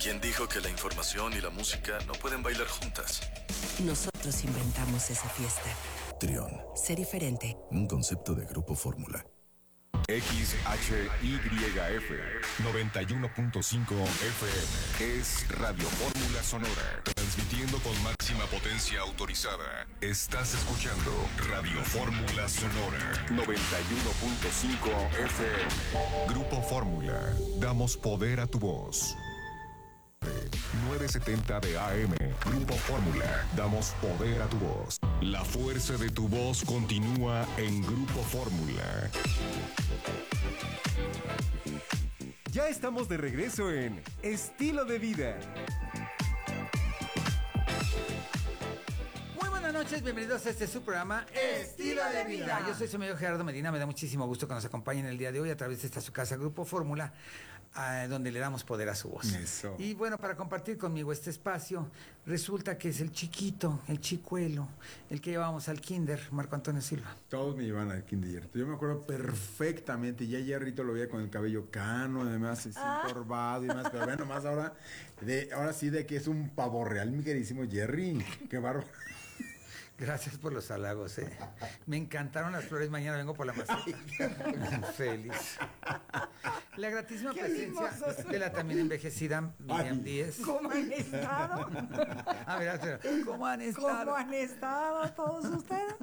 ¿Quién dijo que la información y la música no pueden bailar juntas? Nosotros inventamos esa fiesta. Trión. Sé diferente. Un concepto de Grupo Fórmula. XHYF 91.5 FM es Radio Fórmula Sonora, transmitiendo con máxima potencia autorizada. Estás escuchando Radio Fórmula Sonora 91.5 FM. Grupo Fórmula, damos poder a tu voz. 970 de AM, Grupo Fórmula, damos poder a tu voz. La fuerza de tu voz continúa en Grupo Fórmula. Ya estamos de regreso en Estilo de Vida. Muy buenas noches, bienvenidos a este su programa Estilo de Vida. Yo soy su amigo Gerardo Medina, me da muchísimo gusto que nos acompañen el día de hoy a través de esta su casa Grupo Fórmula, donde le damos poder a su voz. Eso. Y bueno, para compartir conmigo este espacio, resulta que es el chiquito, el chicuelo, el que llevamos al kinder, Marco Antonio Silva. Todos me llevan al kinder. Yo me acuerdo perfectamente. Ya Jerrito lo veía con el cabello cano, además así encorvado y más. Pero bueno, más ahora sí de que es un pavo real, mi queridísimo Jerry. Qué bárbaro. Gracias por los halagos, Me encantaron las flores. Mañana vengo por la maceta. Feliz. La gratísima presencia de la también envejecida Miriam Díez. ¿Cómo han estado? A ver, ¿cómo han estado? ¿Cómo han estado todos ustedes?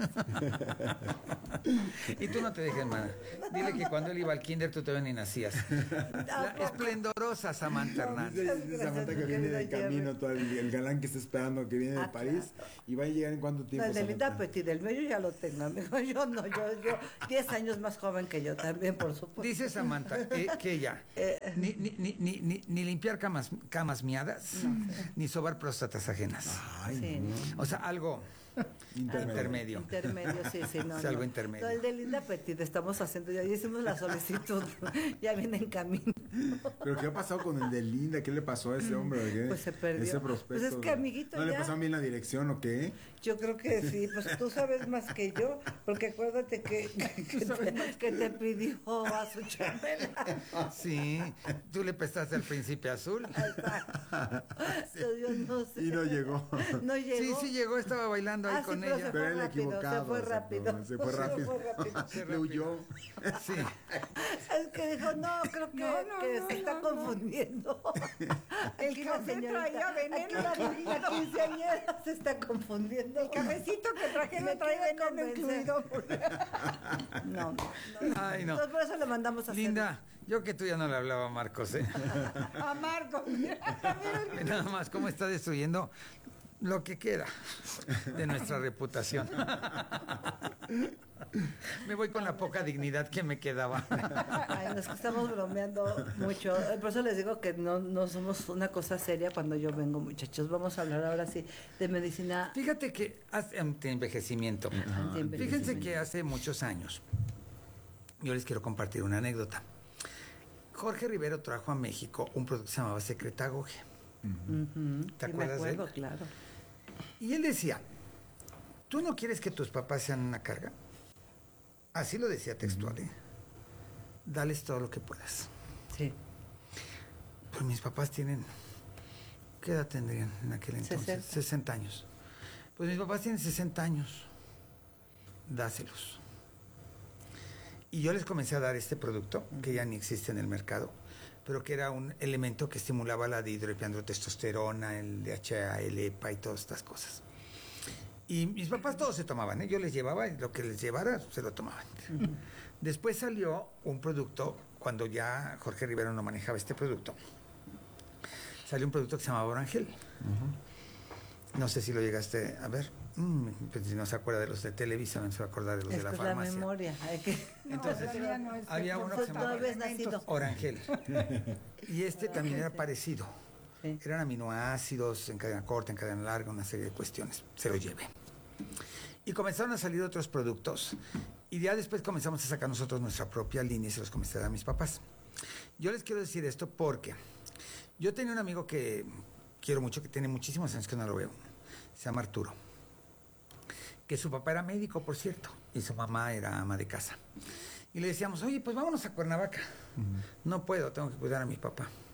Y tú no te dejes, mana. Dile que cuando él iba al kinder tú todavía ni nacías. La esplendorosa Samantha Hernández. Dice Samantha que viene de camino, todo el galán que está esperando que viene de París. Y va a llegar en cuánto tiempo. El de Linda Petit, del medio ya lo tengo, amigo. Yo no, yo 10 años más joven que yo también, por supuesto. Dice Samantha que ella ni limpiar camas miadas, ni sobar próstatas ajenas. Ay, Sí. no. O sea, algo intermedio. Intermedio, sí, no. Es algo intermedio. No, el de Linda Petit estamos haciendo, ya hicimos la solicitud, ya viene en camino. Pero ¿qué ha pasado con el de Linda? ¿Qué le pasó a ese hombre? ¿Qué? Pues se perdió. Ese prospecto. Pues es que, amiguito, ¿No le ya- pasaron bien la dirección o qué? Yo creo que sí, pues tú sabes más que yo, porque acuérdate que te pidió a su chamela. Sí, tú le prestaste al príncipe azul. Yo no sé. Y no llegó. No llegó. Sí llegó, estaba bailando ahí con pero ella. Pero él rápido, equivocado. se fue rápido. Se fue rápido. Le huyó. Sí. Es que dijo, no, creo que se está confundiendo. El Aquí la café señorita- traía veneno. aquí la quinceañera se está confundiendo. El cafecito que trajeron Me trae quiere veneno convencer. incluido. No. Ay, no. Entonces por eso le mandamos a hacer. Linda, yo que tú ya no le hablaba a Marcos, A Marco. Nada más, cómo está destruyendo lo que queda de nuestra reputación. Me voy con la poca dignidad que me quedaba. Ay, nos estamos bromeando mucho. Por eso les digo que no somos una cosa seria cuando yo vengo, muchachos. Vamos a hablar ahora sí de medicina. Fíjate que hace antienvejecimiento. Fíjense que hace muchos años, yo les quiero compartir una anécdota. Jorge Rivero trajo a México un producto que se llamaba Secretagogue. ¿Te Sí, acuerdas me acuerdo, de él? claro. Y él decía, ¿tú no quieres que tus papás sean una carga? Así lo decía textual, Dales todo lo que puedas. Sí. Pues mis papás tienen... ¿Qué edad tendrían en aquel entonces? 60 años. Pues mis papás tienen 60 años. Dáselos. Y yo les comencé a dar este producto, que ya ni existe en el mercado, pero que era un elemento que estimulaba la dihidroepiandrotestosterona, el DHA, el EPA y todas estas cosas. Y mis papás todos se tomaban, Yo les llevaba y lo que les llevara se lo tomaban. Después salió un producto, cuando ya Jorge Rivero no manejaba este producto, salió un producto que se llamaba Orangel. No sé si lo llegaste a ver. Pues si no se acuerda de los de Televisa, no se va a acordar de los de la Es farmacia. la memoria. Hay que... Entonces, todavía no es había que uno por que se no habías llamaba nacido. Orangel. Y este también era parecido. Sí. Eran aminoácidos en cadena corta, en cadena larga, una serie de cuestiones. Se lo llevé. Y comenzaron a salir otros productos. Y ya después comenzamos a sacar nosotros nuestra propia línea y se los comencé a dar a mis papás. Yo les quiero decir esto porque yo tenía un amigo que quiero mucho, que tiene muchísimos años que no lo veo. Se llama Arturo. Que su papá era médico, por cierto, y su mamá era ama de casa. Y le decíamos, oye, pues vámonos a Cuernavaca. No puedo, tengo que cuidar a mi papá.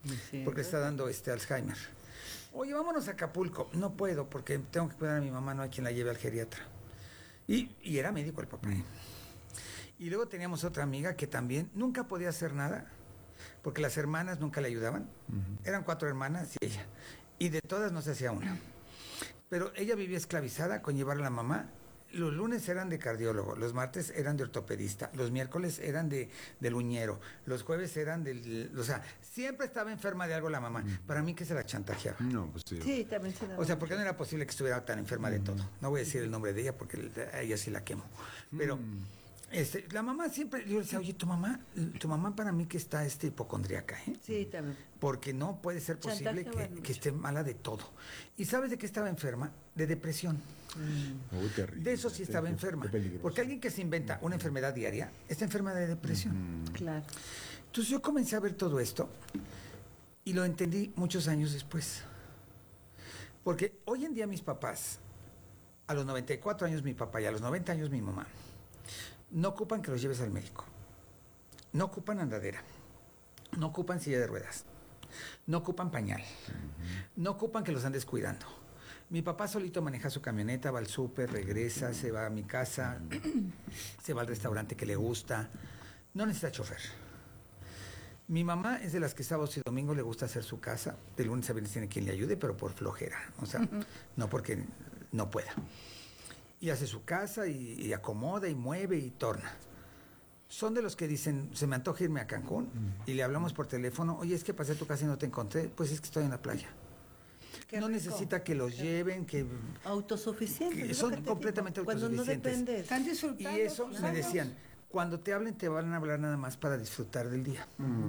porque le está dando Alzheimer. Oye, vámonos a Acapulco. No puedo porque tengo que cuidar a mi mamá, no hay quien la lleve al geriatra. Y era médico el papá. Y luego teníamos otra amiga que también nunca podía hacer nada, porque las hermanas nunca le ayudaban. Eran 4 hermanas y ella. Y de todas no se hacía una. Pero ella vivía esclavizada con llevar a la mamá. Los lunes eran de cardiólogo, los martes eran de ortopedista, los miércoles eran del uñero, los jueves eran o sea, siempre estaba enferma de algo la mamá. Para mí que se la chantajeaba. No, pues sí. Sí, también se da. O sea, porque no era posible que estuviera tan enferma de todo. No voy a decir el nombre de ella porque a ella sí la quemo. Pero la mamá siempre, yo le decía, oye, tu mamá para mí que está hipocondríaca, ¿eh? Sí, también. Porque no puede ser posible que esté mala de todo. ¿Y sabes de qué estaba enferma? De depresión. Uy, terrible. De eso sí estaba enferma. Porque alguien que se inventa una enfermedad diaria está enferma de depresión. Claro. Entonces yo comencé a ver todo esto y lo entendí muchos años después. Porque hoy en día mis papás, a los 94 años mi papá y a los 90 años mi mamá, no ocupan que los lleves al médico. No ocupan andadera. No ocupan silla de ruedas. No ocupan pañal. No ocupan que los andes cuidando. Mi papá solito maneja su camioneta, va al súper, regresa, se va a mi casa, se va al restaurante que le gusta. No necesita chofer. Mi mamá es de las que sábados y domingos le gusta hacer su casa. De lunes a viernes tiene quien le ayude, pero por flojera. O sea, no porque no pueda. Y hace su casa y acomoda y mueve y torna. Son de los que dicen, se me antoja irme a Cancún y le hablamos por teléfono. Oye, es que pasé a tu casa y no te encontré. Pues es que estoy en la playa. Qué no rico. necesita que los lleven, que autosuficientes. son completamente autosuficientes. Cuando no dependes. Están disfrutando. Y eso me decían, cuando te hablen te van a hablar nada más para disfrutar del día.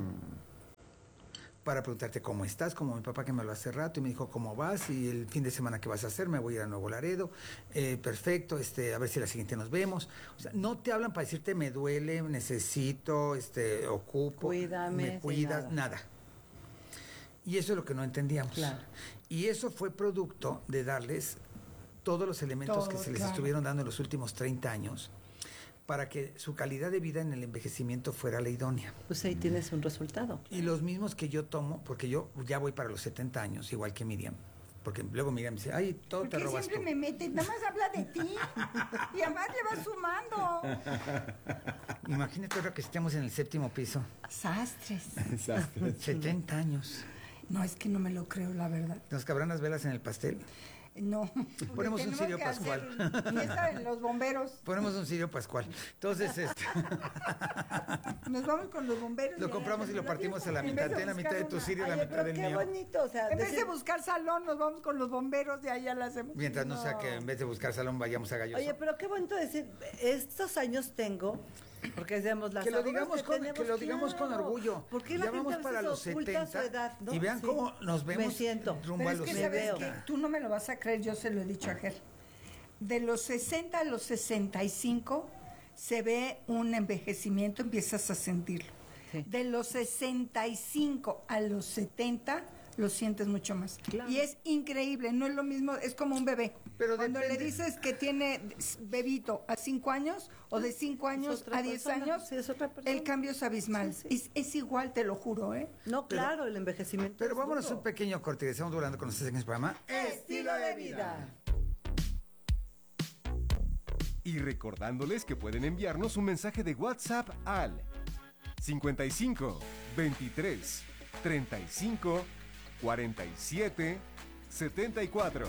Para preguntarte cómo estás, como mi papá que me habló hace rato y me dijo cómo vas y el fin de semana qué vas a hacer, me voy a ir a Nuevo Laredo, perfecto, a ver si la siguiente nos vemos. O sea, no te hablan para decirte me duele, necesito, ocupo, Cuídame, me cuidas, nada. Y eso es lo que no entendíamos. Claro. Y eso fue producto de darles todos los elementos que se les estuvieron dando en los últimos 30 años para que su calidad de vida en el envejecimiento fuera la idónea. Pues ahí tienes un resultado. Y los mismos que yo tomo, porque yo ya voy para los 70 años, igual que Miriam. Porque luego Miriam dice, ay, todo te Porque robas siempre tú. me mete, nada más habla de ti. Y además le vas sumando. Imagínate ahora que estemos en el 7º piso. Sastres. 70 años. No, es que no me lo creo, la verdad. ¿Nos cabrán las velas en el pastel? No. Ponemos un Tenemos cirio que pascual. hacer fiesta en los bomberos. Ponemos un cirio pascual. Entonces, Nos vamos con los bomberos. lo compramos y lo partimos a la mitad. Ten la mitad de tu cirio y la Oye, mitad pero del qué mío. bonito, o sea, En vez de buscar salón, nos vamos con los bomberos y allá la hacemos. Mientras no sea que en vez de buscar salón vayamos a Galloso. Oye, pero qué bonito decir, estos años tengo, porque decíamos las Que lo arrugas digamos con, tenemos, que lo digamos con claro. orgullo. ¿Por qué la Ya gente vamos a veces para los oculta 70 su edad, ¿no? y vean Sí. cómo nos vemos Me siento. rumbo Pero a es los que Me sabes veo. que tú no me lo vas a creer, yo se lo he dicho a Ger. De los 60 a los 65 se ve un envejecimiento, empiezas a sentirlo. Sí. De los 65 a los 70 lo sientes mucho más. Claro. Y es increíble, no es lo mismo, es como un bebé. Pero Cuando depende. le dices que tiene bebito a 5 años o de 5 años otra a 10 persona, años, sí, es otra persona. el cambio es abismal. Sí, sí. Es igual, te lo juro, ¿eh? No, claro, el envejecimiento. Pero es vámonos duro. un pequeño corte. Estamos durando con ustedes en este programa. Estilo de vida. Y recordándoles que pueden enviarnos un mensaje de WhatsApp al 55 23 35 47 74.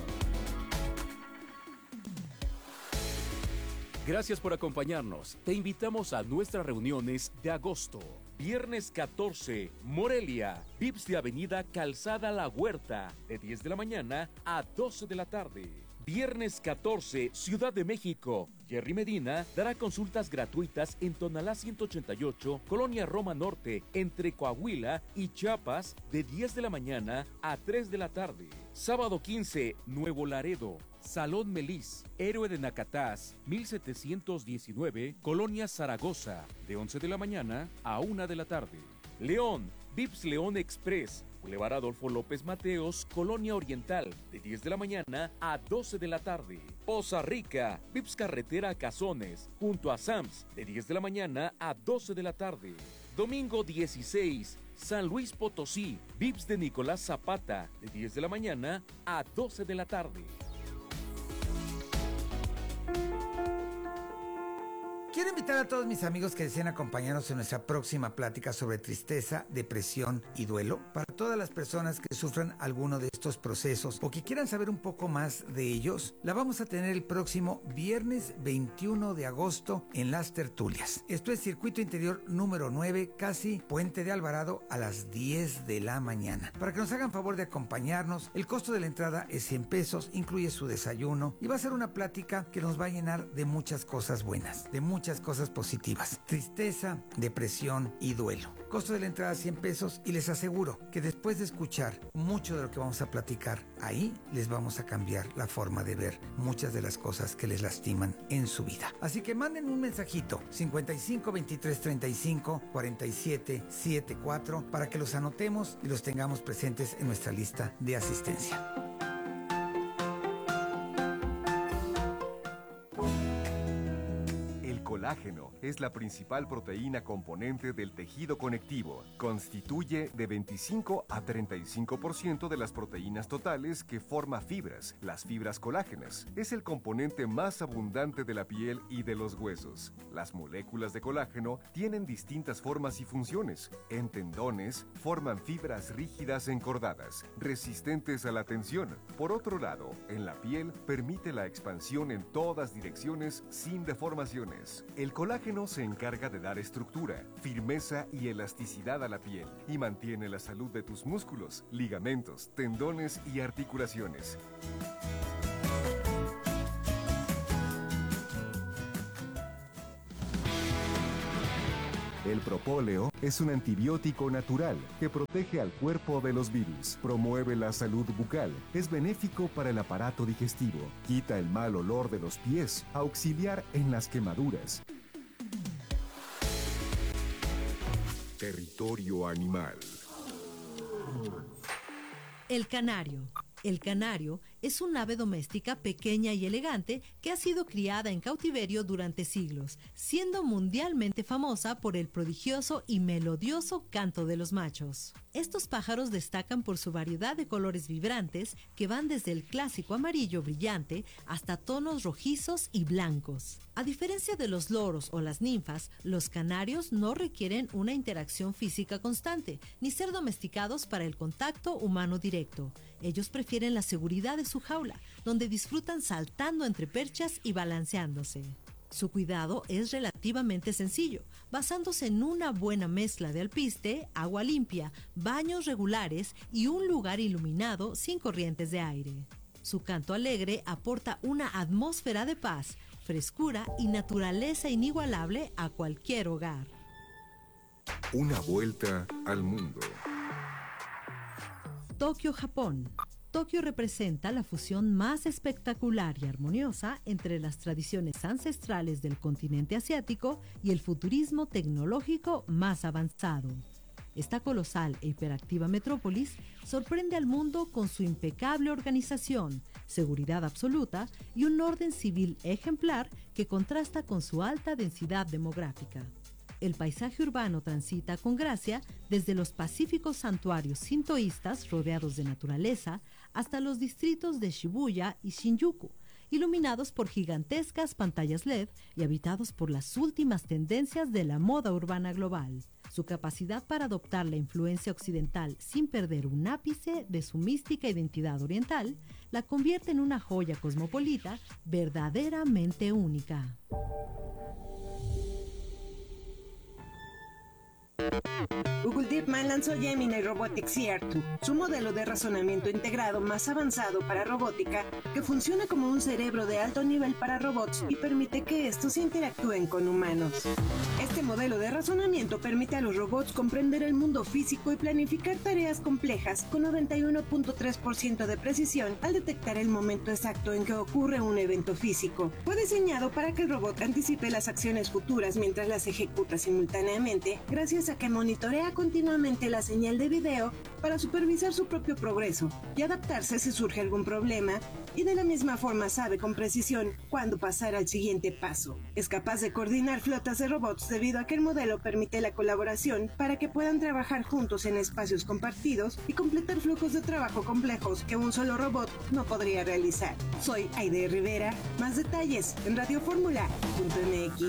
Gracias por acompañarnos. Te invitamos a nuestras reuniones de agosto. Viernes 14, Morelia, Vips de Avenida Calzada La Huerta, de 10 de la mañana a 12 de la tarde. Viernes 14, Ciudad de México. Jerry Medina dará consultas gratuitas en Tonalá 188, Colonia Roma Norte, entre Coahuila y Chiapas, de 10 de la mañana a 3 de la tarde. Sábado 15, Nuevo Laredo, Salón Melis, Héroe de Nacatás, 1719, Colonia Zaragoza, de 11 de la mañana a 1 de la tarde. León, Vips León Express, Boulevard Adolfo López Mateos, Colonia Oriental, de 10 de la mañana a 12 de la tarde. Poza Rica, Vips Carretera Cazones, junto a Sams, de 10 de la mañana a 12 de la tarde. Domingo 16, San Luis Potosí, VIPS de Nicolás Zapata, de 10 de la mañana a 12 de la tarde. Quiero invitar a todos mis amigos que deseen acompañarnos en nuestra próxima plática sobre tristeza, depresión y duelo. Para todas las personas que sufran alguno de estos procesos o que quieran saber un poco más de ellos, la vamos a tener el próximo viernes 21 de agosto en Las Tertulias. Esto es Circuito Interior número 9, casi Puente de Alvarado, a las 10 de la mañana. Para que nos hagan favor de acompañarnos, el costo de la entrada es 100 pesos, incluye su desayuno y va a ser una plática que nos va a llenar de muchas cosas buenas, de muchas cosas positivas. Tristeza, depresión y duelo. Costo de la entrada 100 pesos y les aseguro que después de escuchar mucho de lo que vamos a platicar ahí, les vamos a cambiar la forma de ver muchas de las cosas que les lastiman en su vida. Así que manden un mensajito 55 23 35 47 74 para que los anotemos y los tengamos presentes en nuestra lista de asistencia. El colágeno es la principal proteína componente del tejido conectivo. Constituye de 25 a 35% de las proteínas totales que forma fibras, las fibras colágenas. Es el componente más abundante de la piel y de los huesos. Las moléculas de colágeno tienen distintas formas y funciones. En tendones, forman fibras rígidas encordadas, resistentes a la tensión. Por otro lado, en la piel, permite la expansión en todas direcciones sin deformaciones. El colágeno se encarga de dar estructura, firmeza y elasticidad a la piel y mantiene la salud de tus músculos, ligamentos, tendones y articulaciones. El propóleo es un antibiótico natural que protege al cuerpo de los virus, promueve la salud bucal, es benéfico para el aparato digestivo, quita el mal olor de los pies, auxiliar en las quemaduras. Territorio animal. El canario. El canario es un ave doméstica pequeña y elegante que ha sido criada en cautiverio durante siglos, siendo mundialmente famosa por el prodigioso y melodioso canto de los machos. Estos pájaros destacan por su variedad de colores vibrantes que van desde el clásico amarillo brillante hasta tonos rojizos y blancos. A diferencia de los loros o las ninfas, los canarios no requieren una interacción física constante, ni ser domesticados para el contacto humano directo. Ellos prefieren la seguridad de su jaula, donde disfrutan saltando entre perchas y balanceándose. Su cuidado es relativamente sencillo, basándose en una buena mezcla de alpiste, agua limpia, baños regulares y un lugar iluminado sin corrientes de aire. Su canto alegre aporta una atmósfera de paz, frescura y naturaleza inigualable a cualquier hogar. Una vuelta al mundo. Tokio, Japón. Tokio representa la fusión más espectacular y armoniosa entre las tradiciones ancestrales del continente asiático y el futurismo tecnológico más avanzado. Esta colosal e hiperactiva metrópolis sorprende al mundo con su impecable organización, seguridad absoluta y un orden civil ejemplar que contrasta con su alta densidad demográfica. El paisaje urbano transita con gracia desde los pacíficos santuarios sintoístas rodeados de naturaleza hasta los distritos de Shibuya y Shinjuku, iluminados por gigantescas pantallas LED y habitados por las últimas tendencias de la moda urbana global. Su capacidad para adoptar la influencia occidental sin perder un ápice de su mística identidad oriental la convierte en una joya cosmopolita verdaderamente única. Google DeepMind lanzó Gemini Robotics CR2, su modelo de razonamiento integrado más avanzado para robótica, que funciona como un cerebro de alto nivel para robots y permite que estos interactúen con humanos. Este modelo de razonamiento permite a los robots comprender el mundo físico y planificar tareas complejas con 91.3% de precisión al detectar el momento exacto en que ocurre un evento físico. Fue diseñado para que el robot anticipe las acciones futuras mientras las ejecuta simultáneamente, gracias gracias a que monitorea continuamente la señal de video para supervisar su propio progreso y adaptarse si surge algún problema, y de la misma forma sabe con precisión cuándo pasar al siguiente paso. Es capaz de coordinar flotas de robots debido a que el modelo permite la colaboración para que puedan trabajar juntos en espacios compartidos y completar flujos de trabajo complejos que un solo robot no podría realizar. Soy Aide Rivera. Más detalles en radioformula.mx.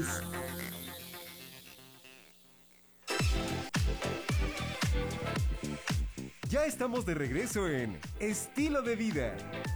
Ya estamos de regreso en Estilo de Vida.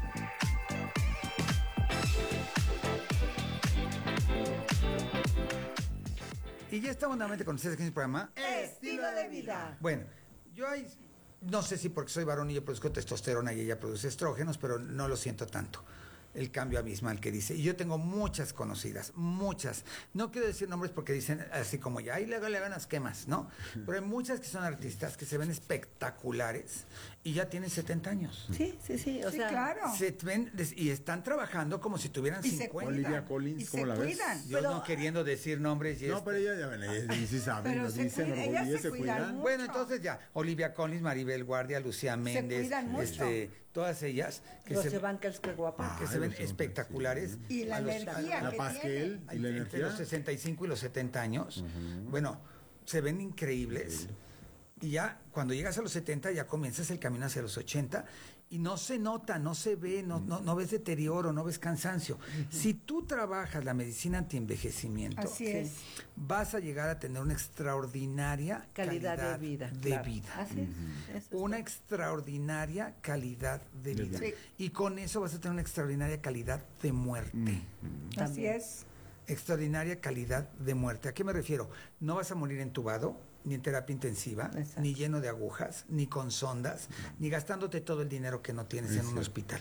Y ya estamos nuevamente con ustedes aquí en el programa Estilo de Vida. Bueno, yo no sé si porque soy varón y yo produzco testosterona y ella produce estrógenos, pero no lo siento tanto. El cambio abismal que dice. Y yo tengo muchas conocidas, muchas. No quiero decir nombres porque dicen así como ya, y luego le van las quemas, ¿no? Pero hay muchas que son artistas que se ven espectaculares y ya tienen 70 años. Sí, o sea, claro. Se ven y están trabajando como si tuvieran 50. Olivia Collins, ¿cómo la ves? Yo pero, no queriendo decir nombres. No, pero ella sí sabe, pero nos dicen, ellas se cuidan mucho. Bueno, entonces ya, Olivia Collins, Maribel Guardia, Lucía Méndez, cuidan mucho. todas ellas que los Evankels, qué guapa. que se ven espectaculares. Y la energía la que Pasquel tiene. y la Entre energía. los 65 y los 70 años, bueno, se ven increíbles. Y ya cuando llegas a los 70 ya comienzas el camino hacia los 80 y no se nota, no se ve, no ves deterioro, no ves cansancio. Si tú trabajas la medicina antienvejecimiento, Así es. vas a llegar a tener una extraordinaria calidad de vida. Así es. Una extraordinaria calidad de vida. Sí. Y con eso vas a tener una extraordinaria calidad de muerte. Así es. Extraordinaria calidad de muerte. ¿A qué me refiero? No vas a morir entubado, ni en terapia intensiva, ni lleno de agujas, ni con sondas, ni gastándote todo el dinero que no tienes en un hospital.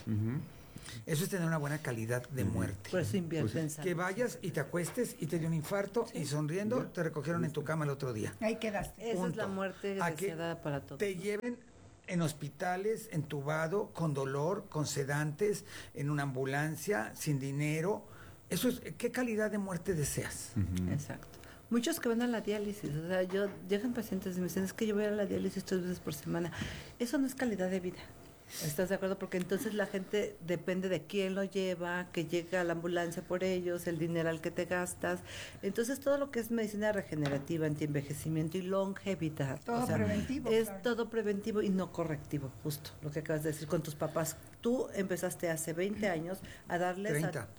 Eso es tener una buena calidad de muerte. Por eso invierte en salud. Que vayas y te acuestes y te dio un infarto y sonriendo te recogieron en tu cama el otro día. Ahí quedaste. Esa es la muerte A que deseada para todos. te lleven en hospitales, entubado, con dolor, con sedantes, en una ambulancia, sin dinero. Eso es, ¿qué calidad de muerte deseas? Exacto. Muchos que van a la diálisis, o sea, llegan pacientes y me dicen, es que yo voy a la diálisis 3 veces por semana. Eso no es calidad de vida. ¿Estás de acuerdo? Porque entonces la gente depende de quién lo lleva, que llega a la ambulancia por ellos, el dineral que te gastas. Entonces todo lo que es medicina regenerativa, antienvejecimiento y longevidad. Todo preventivo. Es claro. todo preventivo y no correctivo, justo lo que acabas de decir con tus papás. Tú empezaste hace 20 años a darles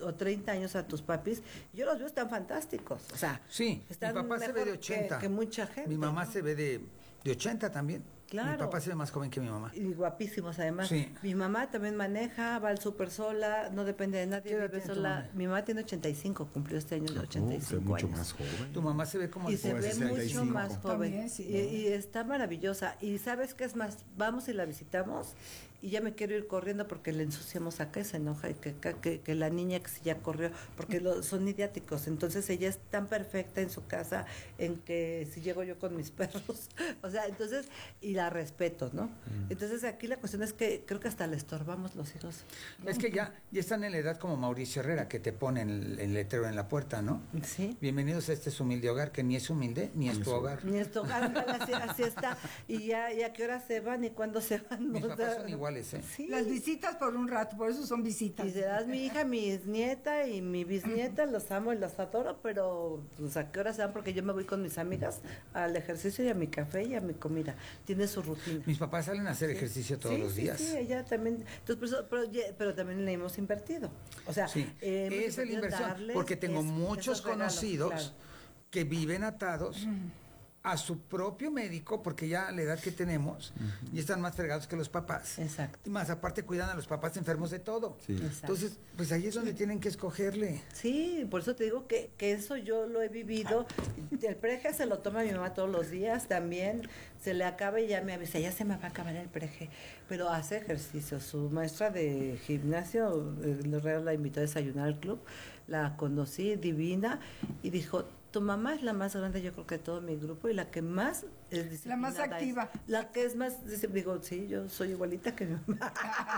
30 años a tus papis. Yo los veo, están fantásticos. O sea, sí, están mi papá se ve de mejor 80. que mucha gente. Mi mamá ¿no? se ve de 80 también. Claro. Mi papá se ve más joven que mi mamá. Y guapísimos además. Sí. Mi mamá también maneja, va al súper sola, no depende de nadie, ¿Qué edad vive tiene tu sola. mamá? Mi mamá tiene 85, cumplió este año de 85 mucho años. más joven. Tu mamá se ve como Y de se ve 65. mucho más joven. También, sí. Y está maravillosa. Y ¿sabes qué es más? Vamos y la visitamos y ya me quiero ir corriendo porque le ensuciamos acá y se enoja y que la niña que sí ya corrió, porque son idiáticos. Entonces ella es tan perfecta en su casa en que si llego yo con mis perros, o sea, entonces, y la respeto, ¿no? Entonces aquí la cuestión es que creo que hasta le estorbamos los hijos. Es que ya están en la edad como Mauricio Herrera, que te ponen el letrero en la puerta, ¿no? Sí. Bienvenidos a este su humilde hogar, que ni es humilde, ni es tu hogar. Ni esto, así está. Y a qué hora se van y cuándo se van. Mis O papás sea, son iguales, ¿eh? Sí. Las visitas por un rato, por eso son visitas. Y serás mi hija, mi nieta y mi bisnieta, los amo y los adoro, pero pues a qué hora se van, porque yo me voy con mis amigas al ejercicio y a mi café y a mi comida. Tiene su rutina. Mis papás salen a hacer ejercicio todos los días. Sí, ella también. Entonces, pero también le hemos invertido. O sea, Sí, hemos es la invertido en inversión, darles porque tengo muchos esos regalos, conocidos claro. que viven atados a su propio médico, porque ya a la edad que tenemos, y están más fregados que los papás. Exacto. Y más aparte cuidan a los papás enfermos de todo. Sí. Entonces, pues ahí es donde tienen que escogerle. Sí, por eso te digo que eso yo lo he vivido. El preje se lo toma mi mamá todos los días también. Se le acaba y ya me avisa, ya se me va a acabar el preje. Pero hace ejercicio. Su maestra de gimnasio, la invitó a desayunar al club. La conocí, divina, y dijo, tu mamá es la más grande, yo creo que de todo mi grupo, y la que más es disciplinada. La más activa. La que es más, digo, sí, yo soy igualita que mi mamá.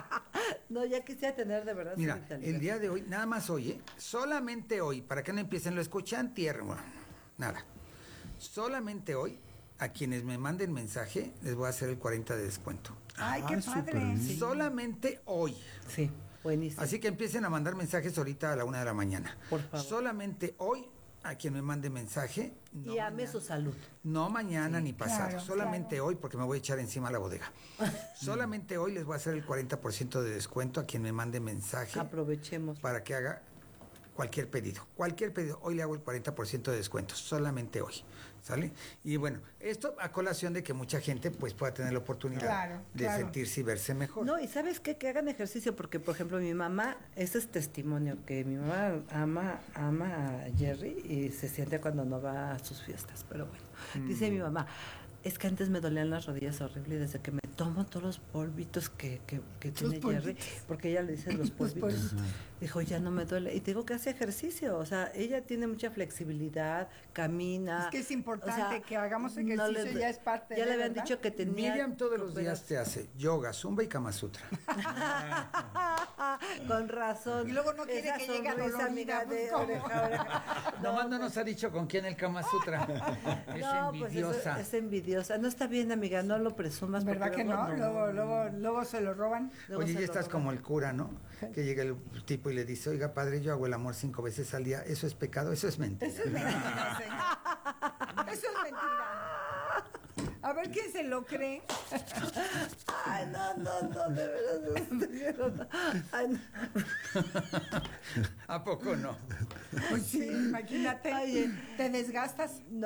No, ya quisiera tener de verdad. Mira, su vitalidad. el día de hoy, nada más hoy, solamente hoy, para que no empiecen, lo escuchan tierra, bueno, nada. Solamente hoy a quienes me manden mensaje, les voy a hacer el 40% de descuento. Ay, qué padre. Sí. Solamente hoy. Sí, buenísimo. Así que empiecen a mandar mensajes ahorita a la 1 de la mañana. Por favor. Solamente hoy, a quien me mande mensaje. No y ame su salud. No mañana ni pasado. Claro, solamente hoy, porque me voy a echar encima la bodega. Solamente hoy les voy a hacer el 40% de descuento a quien me mande mensaje. Aprovechemos. Para que haga cualquier pedido. Cualquier pedido. Hoy le hago el 40% de descuento. Solamente hoy. ¿Sale? Y bueno, esto a colación de que mucha gente pues pueda tener la oportunidad de sentirse y verse mejor. No, y ¿sabes qué? Que hagan ejercicio, porque por ejemplo mi mamá, ese es testimonio, que mi mamá ama a Jerry y se siente cuando no va a sus fiestas, pero bueno, dice mi mamá, es que antes me dolían las rodillas horrible desde que me tomo todos los polvitos que tiene Jerry, porque ella le dice los polvitos. Dijo, ya no me duele. Y te digo que hace ejercicio, o sea, ella tiene mucha flexibilidad, camina. Es que es importante que hagamos ejercicio, no ya es parte ya le habían dicho que tenía... Miriam todos los días te hace yoga, zumba y Kama Sutra. Con razón. Y luego no quiere que llegue a dolorida, pues, Nomás no nos ha dicho con quién el Kama Sutra. Es envidiosa. Pues es envidiosa. No está bien, amiga, no lo presumas. ¿Verdad que no? Luego se lo roban. Oye, ya estás como el cura, ¿no? Que llega el tipo y le dice, oiga, padre, yo hago el amor 5 veces al día. ¿Eso es pecado? Eso es mentira. Eso es mentira, señor. Eso es mentira. A ver quién se lo cree. Ay, no, de verdad. Ay, no. ¿A poco no? Pues sí, imagínate. Oye, ¿te desgastas? No,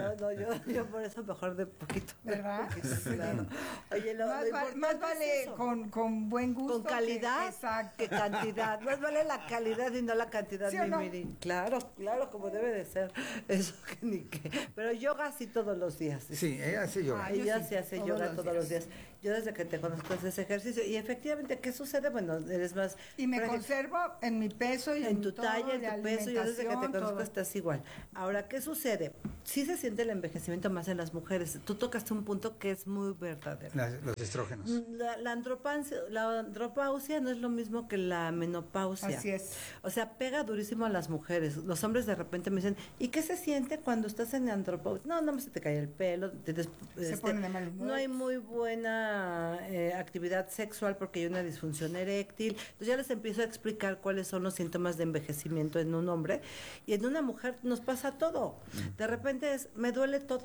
yo por eso mejor de poquito. ¿Verdad? Claro. Oye, más vale con buen gusto. Con calidad que cantidad. Más vale la calidad y no la cantidad, ¿sí o no? Miri. Claro, como debe de ser. Eso que ni qué. Pero yoga sí todos los días. Sí, ella hace yoga. Ella sí hace yoga todos los días. Yo desde que te conozco haces ejercicio. Y efectivamente, ¿qué sucede? Bueno, eres más... Y me conservo en mi peso y en tu talla, en tu peso. Yo desde que te conozco estás igual. Ahora, ¿qué sucede? Sí se siente el envejecimiento más en las mujeres. Tú tocaste un punto que es muy verdadero. Los estrógenos. La andropausia no es lo mismo que la menopausia. Así es. O sea, pega durísimo a las mujeres. Los hombres de repente me dicen, ¿y qué se siente cuando estás en andropausia? No se te cae el pelo. Se pone de mal humor. No hay muy buena actividad sexual porque hay una disfunción eréctil. Entonces ya les empiezo a explicar cuáles son los síntomas de envejecimiento en un hombre. Y en una mujer nos pasa todo. De repente me duele todo.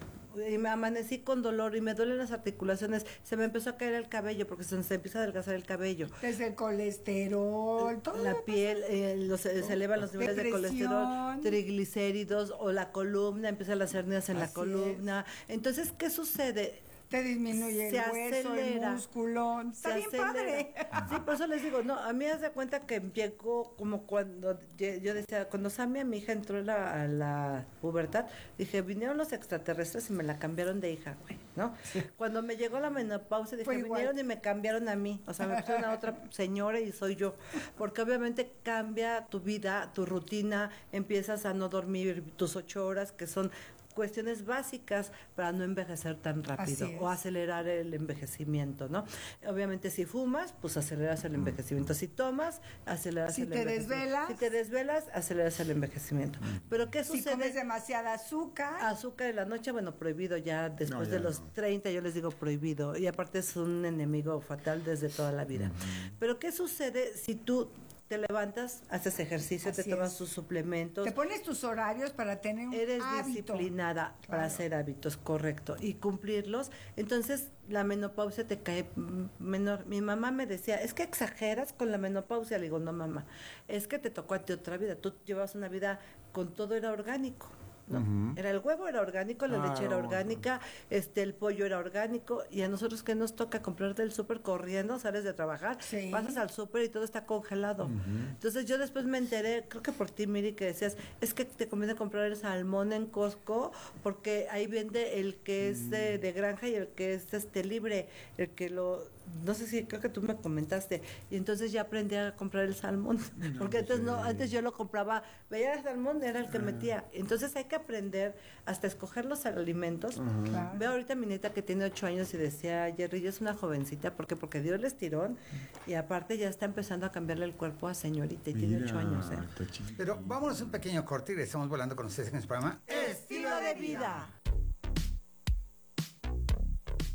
Y me amanecí con dolor y me duelen las articulaciones, se me empezó a caer el cabello porque se empieza a adelgazar el cabello. Desde el colesterol, todo la piel, se elevan los niveles de colesterol, triglicéridos o la columna, empiezan las hernias en la columna. Entonces, ¿qué sucede? Te disminuye el hueso, el músculo. Está bien padre. Sí, por eso les digo, a mí haz de cuenta que llegó como cuando yo decía, cuando Samia, mi hija, entró a la pubertad, dije, vinieron los extraterrestres y me la cambiaron de hija, güey, ¿no? Sí. Cuando me llegó la menopausia, dije, vinieron y me cambiaron a mí. O sea, me pusieron a otra señora y soy yo. Porque obviamente cambia tu vida, tu rutina, empiezas a no dormir tus 8 horas, que son cuestiones básicas para no envejecer tan rápido o acelerar el envejecimiento, ¿no? Obviamente si fumas, pues aceleras el envejecimiento. Si tomas, aceleras el envejecimiento. Si te desvelas, aceleras el envejecimiento. Pero ¿qué sucede? Si comes demasiada azúcar. Azúcar en la noche, bueno, prohibido ya después de los 30, yo les digo prohibido. Y aparte es un enemigo fatal desde toda la vida. Pero ¿qué sucede si tú te levantas, haces ejercicio, te tomas tus suplementos. Te pones tus horarios para tener un Eres hábito. Disciplinada para hacer hábitos, correcto, y cumplirlos. Entonces, la menopausia te cae menor. Mi mamá me decía, es que exageras con la menopausia. Le digo, no, mamá, es que te tocó a ti otra vida. Tú llevas una vida con todo era orgánico. ¿no? Era el huevo era orgánico, la leche era orgánica, el pollo era orgánico, y a nosotros que nos toca comprar del súper corriendo, sales de trabajar, pasas al súper y todo está congelado. Entonces yo después me enteré, creo que por ti, Miri, que decías, es que te conviene comprar el salmón en Costco porque ahí vende el que es de granja y el que es libre, el que no sé si creo que tú me comentaste, y entonces ya aprendí a comprar el salmón, porque antes yo lo compraba, veía el salmón, era el que metía. Entonces hay que aprender hasta escoger los alimentos. Veo ahorita a mi nieta que tiene 8 años y decía, Jerry, yo es una jovencita, ¿por qué? Porque dio el estirón y aparte ya está empezando a cambiarle el cuerpo a señorita y tiene 8 años. Pero vámonos un pequeño corte y estamos volando con ustedes en el programa Estilo de Vida.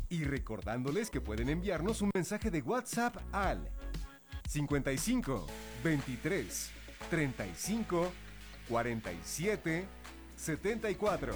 Y recordándoles que pueden enviarnos un mensaje de WhatsApp al 55 23 35 47 74.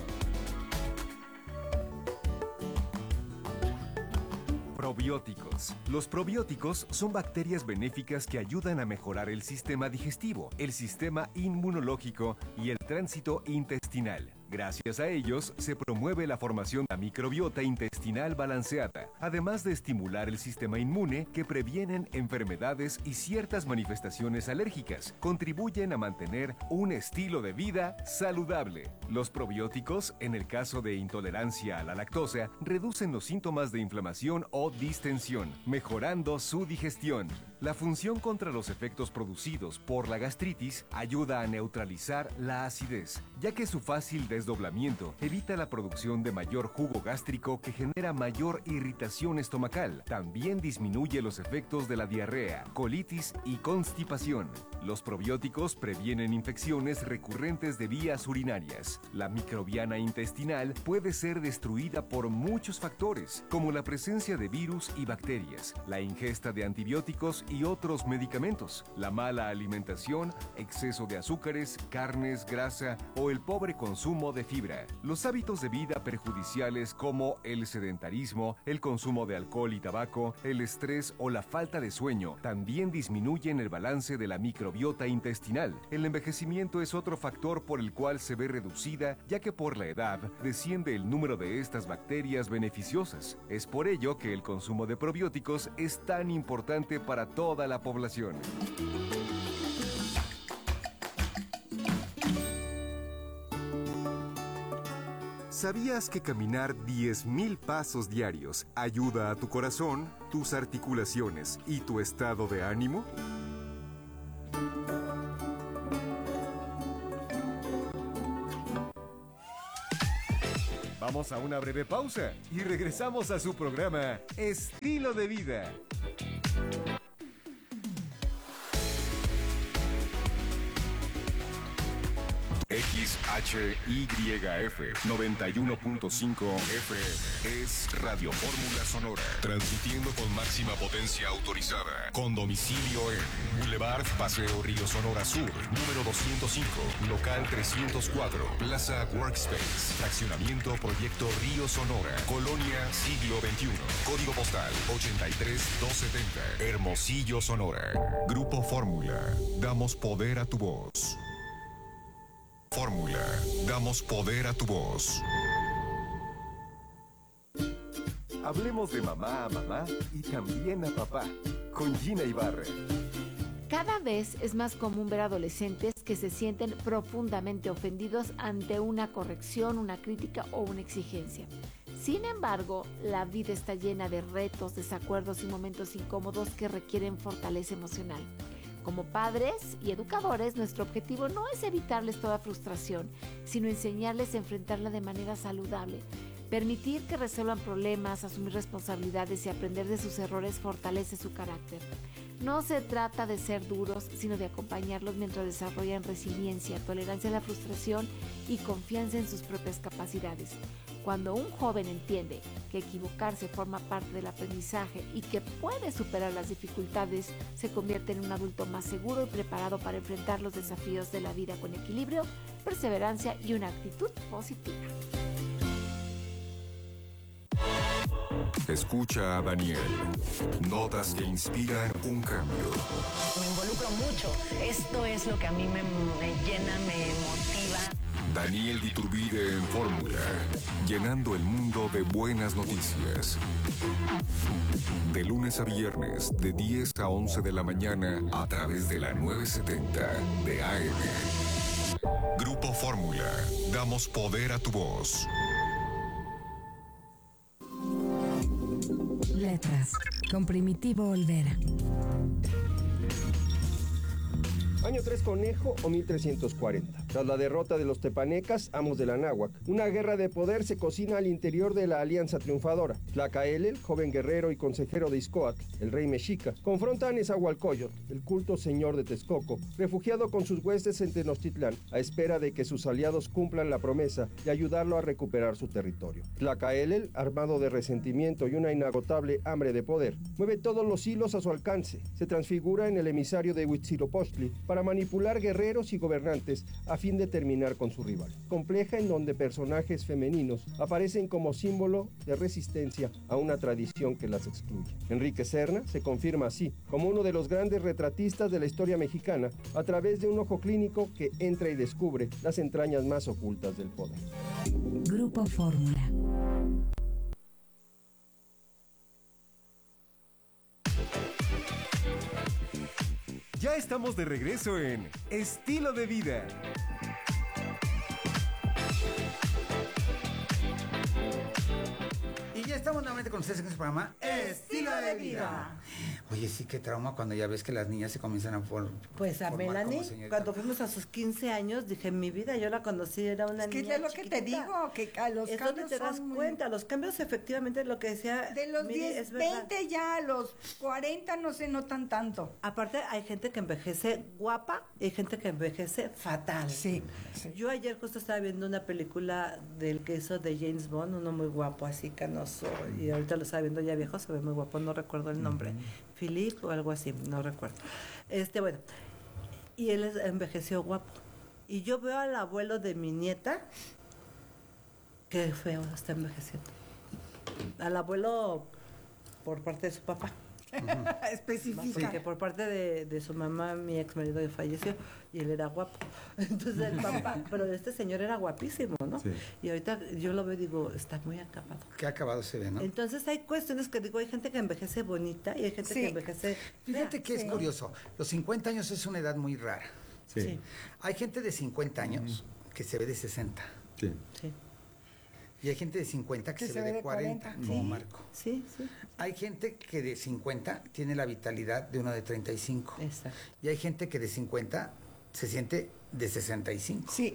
Probióticos. Los probióticos son bacterias benéficas que ayudan a mejorar el sistema digestivo, el sistema inmunológico y el tránsito intestinal. Gracias a ellos, se promueve la formación de la microbiota intestinal balanceada, además de estimular el sistema inmune que previenen enfermedades y ciertas manifestaciones alérgicas. Contribuyen a mantener un estilo de vida saludable. Los probióticos, en el caso de intolerancia a la lactosa, reducen los síntomas de inflamación o distensión, mejorando su digestión. La función contra los efectos producidos por la gastritis ayuda a neutralizar la acidez, ya que su fácil desdoblamiento evita la producción de mayor jugo gástrico que genera mayor irritación estomacal. También disminuye los efectos de la diarrea, colitis y constipación. Los probióticos previenen infecciones recurrentes de vías urinarias. La microbiana intestinal puede ser destruida por muchos factores, como la presencia de virus y bacterias, la ingesta de antibióticos y otros medicamentos, la mala alimentación, exceso de azúcares, carnes, grasa o el pobre consumo de fibra. Los hábitos de vida perjudiciales como el sedentarismo, el consumo de alcohol y tabaco, el estrés o la falta de sueño también disminuyen el balance de la microbiota intestinal. El envejecimiento es otro factor por el cual se ve reducida, ya que por la edad desciende el número de estas bacterias beneficiosas. Es por ello que el consumo de probióticos es tan importante para toda la población. ¿Sabías que caminar 10,000 pasos diarios ayuda a tu corazón, tus articulaciones y tu estado de ánimo? Vamos a una breve pausa y regresamos a su programa Estilo de Vida. XHYF 91.5 FM es Radio Fórmula Sonora, transmitiendo con máxima potencia autorizada, con domicilio en Boulevard Paseo Río Sonora Sur, número 205, local 304, Plaza Workspace, fraccionamiento Proyecto Río Sonora, Colonia Siglo XXI, código postal 83270, Hermosillo, Sonora. Grupo Fórmula, damos poder a tu voz. Fórmula, damos poder a tu voz. Hablemos de mamá a mamá y también a papá, con Gina Ibarra. Cada vez es más común ver adolescentes que se sienten profundamente ofendidos ante una corrección, una crítica o una exigencia. Sin embargo, la vida está llena de retos, desacuerdos y momentos incómodos que requieren fortaleza emocional. Como padres y educadores, nuestro objetivo no es evitarles toda frustración, sino enseñarles a enfrentarla de manera saludable. Permitir que resuelvan problemas, asumir responsabilidades y aprender de sus errores fortalece su carácter. No se trata de ser duros, sino de acompañarlos mientras desarrollan resiliencia, tolerancia a la frustración y confianza en sus propias capacidades. Cuando un joven entiende que equivocarse forma parte del aprendizaje y que puede superar las dificultades, se convierte en un adulto más seguro y preparado para enfrentar los desafíos de la vida con equilibrio, perseverancia y una actitud positiva. Escucha a Daniel. Notas que inspiran un cambio. Me involucro mucho. Esto es lo que a mí me llena, me motiva. Daniel Diturbide en Fórmula, llenando el mundo de buenas noticias. De lunes a viernes, de 10 a 11 de la mañana, a través de la 970 de AM. Grupo Fórmula, damos poder a tu voz. Letras, con Primitivo Olvera. Año 3 conejo o 1340. Tras la derrota de los tepanecas, amos de la náhuac, una guerra de poder se cocina al interior de la alianza triunfadora. Tlacaelel, joven guerrero y consejero de Ixcoatl, el rey mexica, confronta a Nezahualcóyotl, el culto señor de Texcoco, refugiado con sus huestes en Tenochtitlán, a espera de que sus aliados cumplan la promesa de ayudarlo a recuperar su territorio. Tlacaelel, armado de resentimiento y una inagotable hambre de poder, mueve todos los hilos a su alcance. Se transfigura en el emisario de Huitzilopochtli para manipular guerreros y gobernantes a fin de terminar con su rival. Compleja, en donde personajes femeninos aparecen como símbolo de resistencia a una tradición que las excluye. Enrique Serna se confirma así como uno de los grandes retratistas de la historia mexicana a través de un ojo clínico que entra y descubre las entrañas más ocultas del poder. Grupo Fórmula. Ya estamos de regreso en Estilo de Vida. Y ya estamos nuevamente con ustedes en este programa Estilo de Vida. Oye, sí, qué trauma cuando ya ves que las niñas se comienzan a Pues a Melanie, cuando fuimos a sus 15 años, dije, en mi vida yo la conocí, era una niña es lo chiquitita. Que te digo, que a los es cambios donde te das cuenta, los cambios efectivamente, lo que decía... De los 10, 20 ya a los 40 no se notan tanto. Aparte, hay gente que envejece guapa y hay gente que envejece fatal. Sí. Yo ayer justo estaba viendo una película del que hizo de James Bond, uno muy guapo, así canoso, y ahorita lo estaba viendo ya viejo, se ve muy guapo, no recuerdo el nombre. Philip o algo así, no recuerdo. Bueno, y él envejeció guapo. Y yo veo al abuelo de mi nieta, que feo está envejeciendo. Al abuelo por parte de su papá. Específica. Porque por parte de su mamá, mi ex marido ya falleció y él era guapo. Entonces el papá, pero este señor era guapísimo, ¿no? Sí. Y ahorita yo lo veo y digo, está muy acabado. Qué acabado se ve, ¿no? Entonces hay cuestiones que digo, hay gente que envejece bonita y hay gente que envejece... Fíjate que es curioso, los 50 años es una edad muy rara. Sí. Hay gente de 50 años que se ve de 60. Sí. Y hay gente de 50 que se ve de 40, como Marco. Sí. Hay gente que de 50 tiene la vitalidad de uno de 35. Exacto. Y hay gente que de 50 se siente de 65. Sí.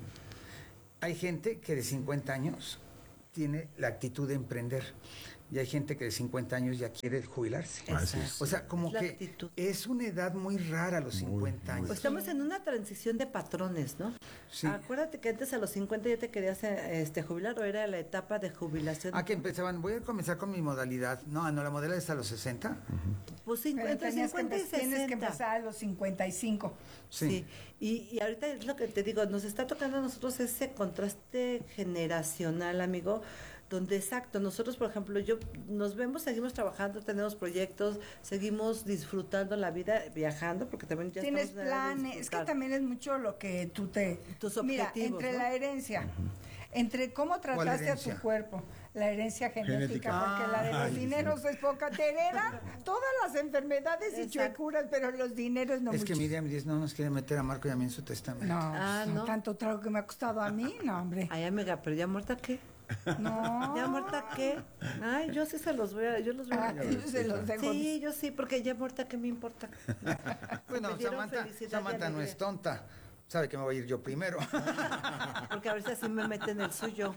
Hay gente que de 50 años tiene la actitud de emprender. Y hay gente que de 50 años ya quiere jubilarse. O sea, como que actitud. Es una edad muy rara los 50 años. Pues estamos en una transición de patrones, ¿no? Sí. Acuérdate que antes a los 50 ya te querías jubilar, o era la etapa de jubilación. Que empezaban, voy a comenzar con mi modalidad. No, la modalidad es a los 60. Pues entre 50 y 60. Tienes que empezar a los 55. Sí. Y ahorita es lo que te digo, nos está tocando a nosotros ese contraste generacional, amigo, donde exacto, nosotros por ejemplo, nos vemos, seguimos trabajando, tenemos proyectos, seguimos disfrutando la vida, viajando, porque también ya tienes planes, es que también es mucho lo que tú tus objetivos. Mira, entre la herencia, entre cómo trataste a tu cuerpo, la herencia genética, porque la de los dineros es poca, te heredan todas las enfermedades y chuecuras, pero los dineros no. Es que Miriam dice, no nos quiere meter a Marco y a mí en su testamento. No, tanto trago que me ha costado a mí, no, hombre. Ay, amiga, pero ya muerta, ¿qué? No. ¿Ya muerta qué? Ay, yo sí se los voy a... Yo los voy a... se los dejo. Sí, yo sí, porque ya muerta, ¿qué me importa? Bueno, Samantha no es tonta. Sabe que me voy a ir yo primero. Porque a veces así me meten el suyo.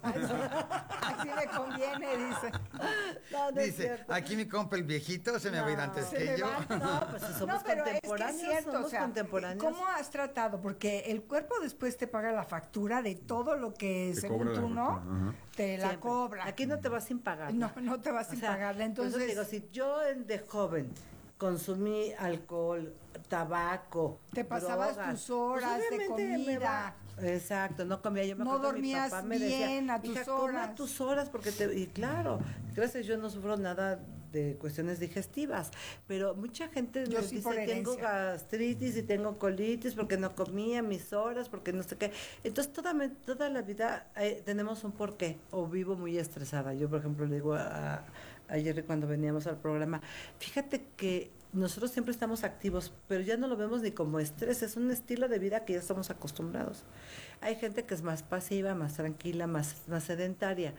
Así me conviene, dice. No, dice, aquí mi compa el viejito se me va a ir antes que yo. No, pues si somos contemporáneos, es cierto, somos contemporáneos. ¿Cómo has tratado? Porque el cuerpo después te paga la factura de todo lo que, según tú, ¿no? Te la cobra. Aquí no te vas sin pagar. No te vas sin pagarla. Entonces, digo, si yo de joven consumí alcohol, tabaco, te pasabas drogas, tus horas de comida. Exacto, no comía. Yo me no dormías mi papá me bien decía, a tus hija, horas. come a tus horas, porque y claro, gracias, yo no sufro nada de cuestiones digestivas, pero mucha gente yo me sí dice, tengo gastritis y tengo colitis porque no comía mis horas, porque no sé qué. Entonces toda la vida tenemos un porqué, o vivo muy estresada. Yo, por ejemplo, le digo a Jerry cuando veníamos al programa, fíjate que nosotros siempre estamos activos, pero ya no lo vemos ni como estrés, es un estilo de vida que ya estamos acostumbrados. Hay gente que es más pasiva, más tranquila, más sedentaria.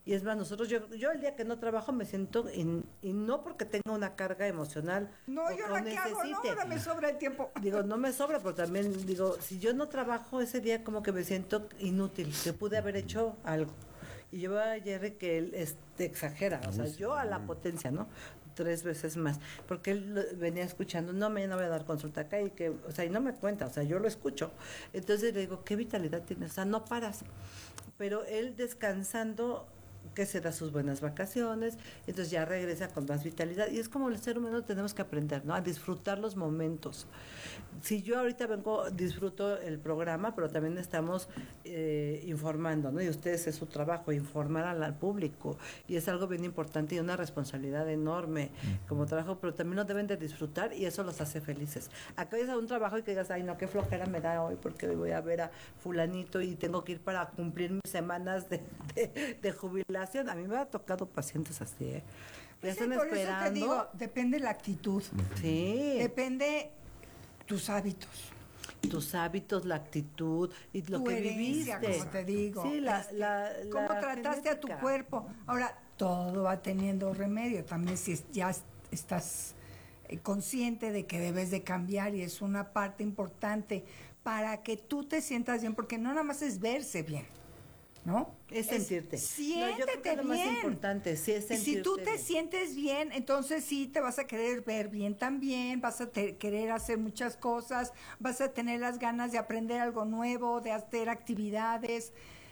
Y es más, yo el día que no trabajo me siento, y no porque tenga una carga emocional. No, yo la que hago, no, ahora me sobra el tiempo. Digo, no me sobra, pero también digo, si yo no trabajo ese día como que me siento inútil, que pude haber hecho algo. Y yo veo a Jerry que él exagera, o sea, yo a la potencia, ¿no? 3 veces más, porque él venía escuchando, no voy a dar consulta acá, y que, o sea, y no me cuenta, o sea, yo lo escucho. Entonces le digo, ¿qué vitalidad tienes? O sea, no paras. Pero él descansando, que se da sus buenas vacaciones, entonces ya regresa con más vitalidad. Y es como el ser humano tenemos que aprender, ¿no? A disfrutar los momentos. Si yo ahorita disfruto el programa, pero también estamos informando, ¿no? Y ustedes es su trabajo, informar al público. Y es algo bien importante y una responsabilidad enorme como trabajo, pero también lo deben de disfrutar y eso los hace felices. Acá es a un trabajo y que digas, ay, no, qué flojera me da hoy porque hoy voy a ver a fulanito y tengo que ir para cumplir mis semanas de jubilación. A mí me ha tocado pacientes así, ¿eh? Ya están esperando. Por eso te digo, depende la actitud. Sí. Depende tus hábitos. Tus hábitos, la actitud y lo tu que herencia, viviste. como te digo. Sí, cómo trataste a tu cuerpo. Ahora, todo va teniendo remedio. También si ya estás consciente de que debes de cambiar y es una parte importante para que tú te sientas bien, porque no nada más es verse bien, ¿no? Es sentirte. Siéntete yo creo que bien. Lo más importante, sí, es sentirte. Y si tú te bien. sientes bien, entonces sí te vas a querer ver bien también, vas a querer hacer muchas cosas, vas a tener las ganas de aprender algo nuevo, de hacer actividades.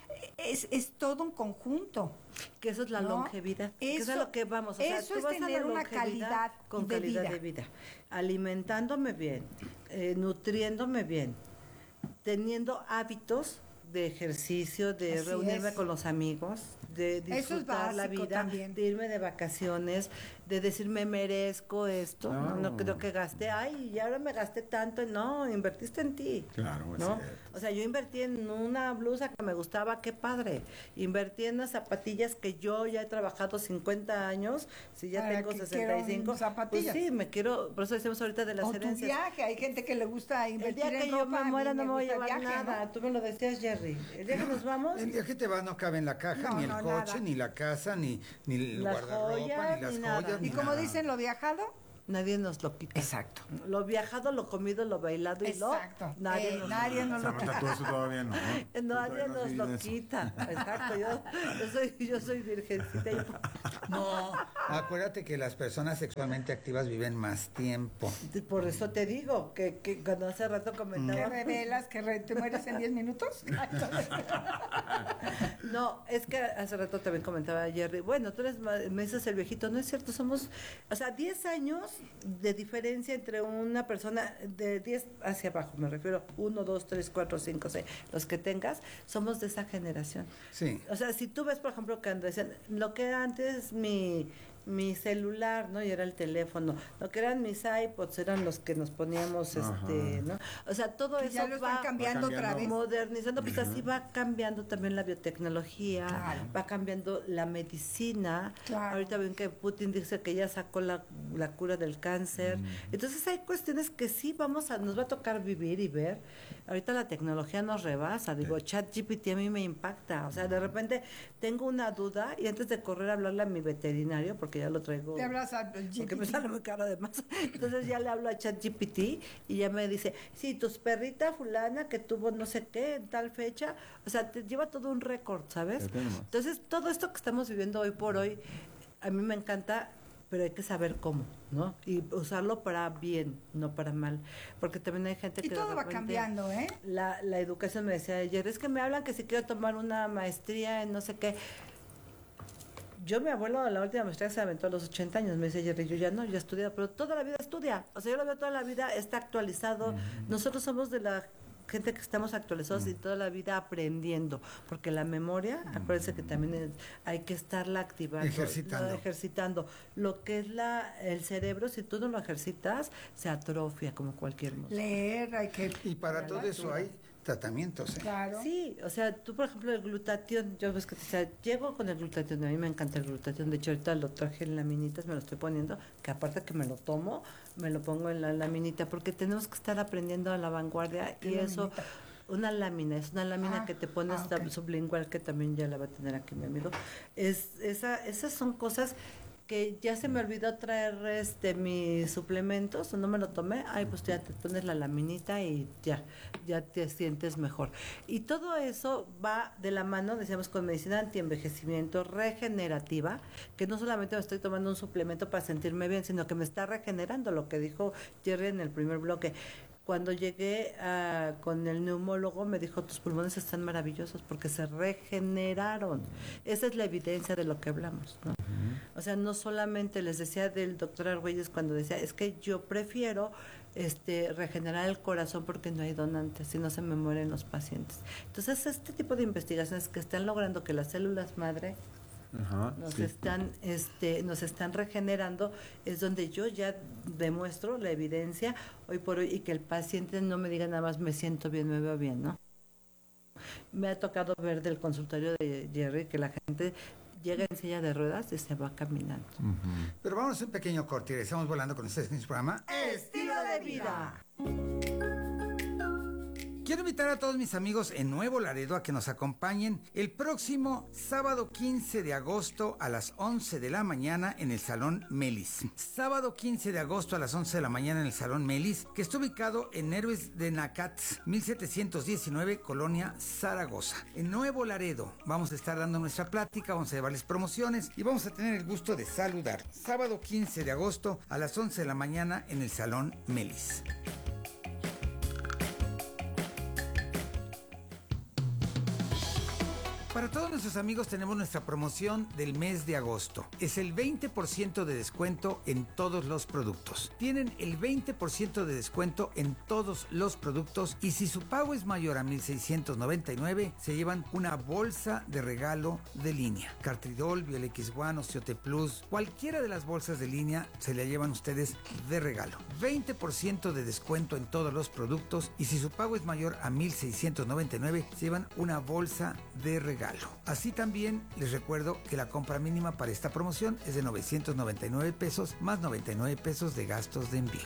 Es todo un conjunto. Que eso es la longevidad. Eso es lo que vamos. O sea, eso es tener una calidad con calidad de vida. Alimentándome bien, nutriéndome bien, teniendo hábitos de ejercicio, de Así reunirme es. con los amigos, de disfrutar la vida, también. de irme de vacaciones, de decirme merezco esto, no creo que gasté, ay, y ahora me gasté tanto, no, invertiste en ti. Claro, ¿no? O sea, yo invertí en una blusa que me gustaba, qué padre. Invertí en unas zapatillas que yo ya he trabajado 50 años, si ya tengo 65. Zapatillas. Pues sí, me quiero, por eso decimos ahorita de las o herencias. Tu viaje, hay gente que le gusta invertir el día que en ropa, yo me muera no me voy a llevar viaje, nada, ¿no? tú me lo decías, Jerry. El día que nos vamos... El día que te vas no cabe en la caja, ni el coche, nada. ni la casa, ni el Las guardarropa, joyas, ni las ni nada. joyas. Y ni como nada. dicen, lo viajado, nadie nos lo quita. exacto. Lo viajado, lo comido, lo bailado y Exacto. nadie nos lo quita. Tú eso todavía no. Nadie nos lo quita. Exacto. Yo soy virgencita. No, acuérdate que las personas sexualmente activas viven más tiempo. Por eso te digo que cuando hace rato comentaba. ¿Qué revelas que te mueres en 10 minutos? No, es que hace rato también comentaba Jerry, bueno, tú eres, me dices el viejito, no es cierto, somos, o sea, 10 años de diferencia entre una persona, de 10 hacia abajo, me refiero, 1, 2, 3, 4, 5, 6, los que tengas, somos de esa generación. Sí. O sea, si tú ves, por ejemplo, que decían, lo que era antes mi celular, ¿no? Y era el teléfono. Lo que eran mis iPods eran los que nos poníamos, ¿no? O sea, todo que eso ya lo están cambiando otra vez. Modernizando, pues así va cambiando también la biotecnología, va cambiando la medicina. Claro. Ahorita ven que Putin dice que ya sacó la cura del cáncer. Entonces hay cuestiones que sí nos va a tocar vivir y ver. Ahorita la tecnología nos rebasa. Digo, ChatGPT a mí me impacta. O sea, de repente tengo una duda y antes de correr a hablarle a mi veterinario, porque ya lo traigo. Le hablas a porque me sale muy caro además. Entonces ya le hablo a ChatGPT y ya me dice, sí, tu perrita fulana que tuvo no sé qué en tal fecha, o sea, te lleva todo un récord, ¿sabes? Entonces todo esto que estamos viviendo hoy por hoy, a mí me encanta, pero hay que saber cómo, ¿no? Y usarlo para bien, no para mal. Porque también hay gente que... Y todo va cambiando, ¿eh? La educación, me decía ayer, es que me hablan que si quiero tomar una maestría en no sé qué. Yo, mi abuelo, la última maestría se aventó a los 80 años, me dice Jerry, yo ya no, yo he estudiado, pero toda la vida estudia. O sea, yo lo veo toda la vida, está actualizado. Nosotros somos de la gente que estamos actualizados y toda la vida aprendiendo, porque la memoria, acuérdense que también hay que estarla activando, ejercitando. Lo que es el cerebro, si tú no lo ejercitas, se atrofia como cualquier músculo. Leer, hay que... Y para todo eso hay tratamientos. Claro. Sí, o sea, tú por ejemplo el glutatión, yo ves que te decía, llego con el glutatión, a mí me encanta el glutatión, de hecho ahorita lo traje en laminitas, me lo estoy poniendo, que aparte que me lo tomo, me lo pongo en la laminita, porque tenemos que estar aprendiendo a la vanguardia y eso, una lámina, es una lámina que te pones sublingual, que también ya la va a tener aquí mi amigo. Esas son cosas que ya se me olvidó traer mis suplementos, o no me lo tomé, pues ya te pones la laminita y ya te sientes mejor. Y todo eso va de la mano, decíamos, con medicina antienvejecimiento regenerativa, que no solamente me estoy tomando un suplemento para sentirme bien, sino que me está regenerando, lo que dijo Jerry en el primer bloque. Cuando llegué con el neumólogo, me dijo, tus pulmones están maravillosos porque se regeneraron. Esa es la evidencia de lo que hablamos, ¿no? O sea, no solamente les decía del doctor Argüelles cuando decía, es que yo prefiero regenerar el corazón porque no hay donantes y no se me mueren los pacientes. Entonces, este tipo de investigaciones que están logrando que las células madre nos están regenerando, es donde yo ya demuestro la evidencia hoy por hoy, y que el paciente no me diga nada más me siento bien, me veo bien, ¿no? Me ha tocado ver del consultorio de Jerry que la gente llega en silla de ruedas y se va caminando. Pero vamos a un pequeño corte y estamos volando con ustedes en su programa Estilo de Vida. Quiero invitar a todos mis amigos en Nuevo Laredo a que nos acompañen el próximo sábado 15 de agosto a las 11 de la mañana en el Salón Melis. Sábado 15 de agosto a las 11 de la mañana en el Salón Melis, que está ubicado en Héroes de Nacatz, 1719, Colonia Zaragoza. En Nuevo Laredo vamos a estar dando nuestra plática, vamos a llevarles promociones y vamos a tener el gusto de saludar. Sábado 15 de agosto a las 11 de la mañana en el Salón Melis. Para todos nuestros amigos tenemos nuestra promoción del mes de agosto. Es el 20% de descuento en todos los productos. Tienen el 20% de descuento en todos los productos y si su pago es mayor a $1,699, se llevan una bolsa de regalo de línea. Cartridol, Biol X1, Osteote Plus, cualquiera de las bolsas de línea se la llevan ustedes de regalo. 20% de descuento en todos los productos y si su pago es mayor a $1,699, se llevan una bolsa de regalo. Así también les recuerdo que la compra mínima para esta promoción es de $999 más $99 de gastos de envío.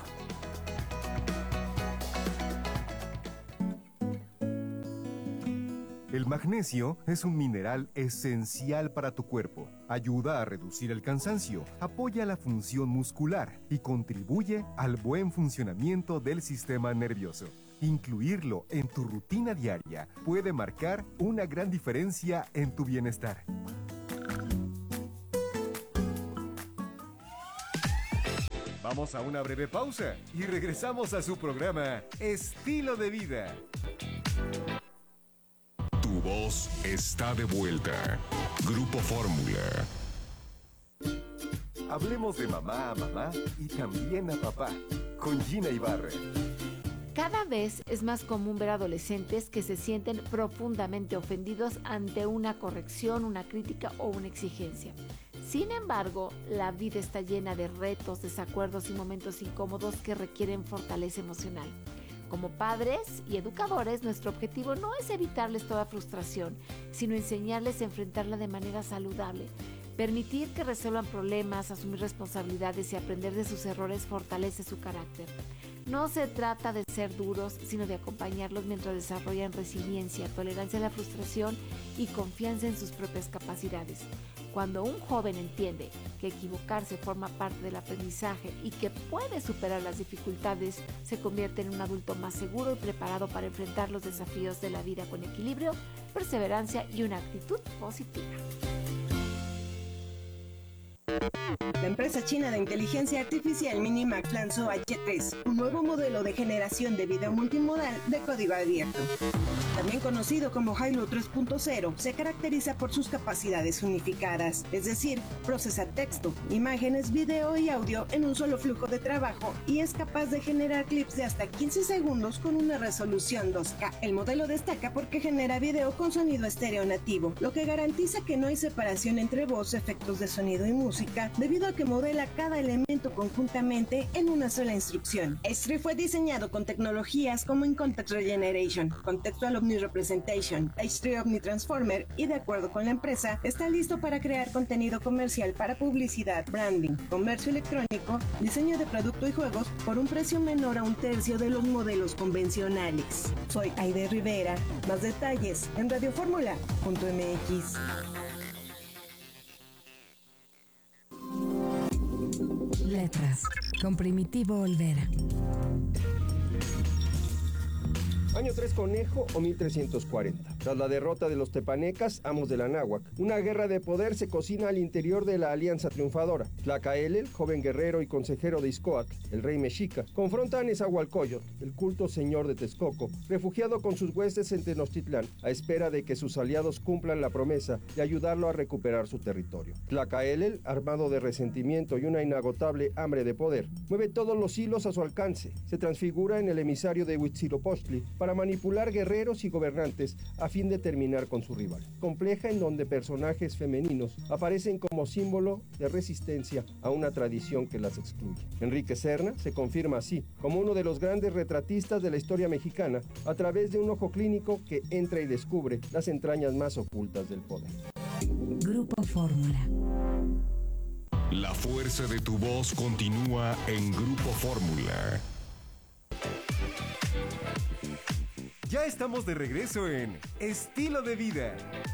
El magnesio es un mineral esencial para tu cuerpo. Ayuda a reducir el cansancio, apoya la función muscular y contribuye al buen funcionamiento del sistema nervioso. Incluirlo en tu rutina diaria puede marcar una gran diferencia en tu bienestar. Vamos a una breve pausa y regresamos a su programa Estilo de Vida. Tu voz está de vuelta. Grupo Fórmula. Hablemos de mamá a mamá y también a papá, con Gina Ibarra. Cada vez es más común ver adolescentes que se sienten profundamente ofendidos ante una corrección, una crítica o una exigencia. Sin embargo, la vida está llena de retos, desacuerdos y momentos incómodos que requieren fortaleza emocional. Como padres y educadores, nuestro objetivo no es evitarles toda frustración, sino enseñarles a enfrentarla de manera saludable. Permitir que resuelvan problemas, asumir responsabilidades y aprender de sus errores fortalece su carácter. No se trata de ser duros, sino de acompañarlos mientras desarrollan resiliencia, tolerancia a la frustración y confianza en sus propias capacidades. Cuando un joven entiende que equivocarse forma parte del aprendizaje y que puede superar las dificultades, se convierte en un adulto más seguro y preparado para enfrentar los desafíos de la vida con equilibrio, perseverancia y una actitud positiva. La empresa china de inteligencia artificial Minimax lanzó H3, un nuevo modelo de generación de video multimodal de código abierto. También conocido como Hailu 3.0, se caracteriza por sus capacidades unificadas, es decir, procesa texto, imágenes, video y audio en un solo flujo de trabajo y es capaz de generar clips de hasta 15 segundos con una resolución 2K. El modelo destaca porque genera video con sonido estéreo nativo, lo que garantiza que no hay separación entre voz, efectos de sonido y música, debido a que modela cada elemento conjuntamente en una sola instrucción. S3 fue diseñado con tecnologías como In-Context Regeneration, Contextual Omni-Representation, H3 Omni-Transformer y, de acuerdo con la empresa, está listo para crear contenido comercial para publicidad, branding, comercio electrónico, diseño de producto y juegos por un precio menor a un tercio de los modelos convencionales. Soy Aide Rivera. Más detalles en radioformula.mx. Letras, con Primitivo Olvera. Año 3 Conejo o 1340. Tras la derrota de los tepanecas, amos de la náhuac, una guerra de poder se cocina al interior de la alianza triunfadora. Tlacaelel, joven guerrero y consejero de Ixcoatl, el rey mexica, confronta a Nezahualcóyotl, el culto señor de Texcoco, refugiado con sus huestes en Tenochtitlán, a espera de que sus aliados cumplan la promesa de ayudarlo a recuperar su territorio. Tlacaelel, armado de resentimiento y una inagotable hambre de poder, mueve todos los hilos a su alcance. Se transfigura en el emisario de Huitzilopochtli para manipular guerreros y gobernantes a fin de terminar con su rival. Compleja, en donde personajes femeninos aparecen como símbolo de resistencia a una tradición que las excluye. Enrique Serna se confirma así como uno de los grandes retratistas de la historia mexicana a través de un ojo clínico que entra y descubre las entrañas más ocultas del poder. Grupo Fórmula. La fuerza de tu voz continúa en Grupo Fórmula. Ya estamos de regreso en Estilo de Vida.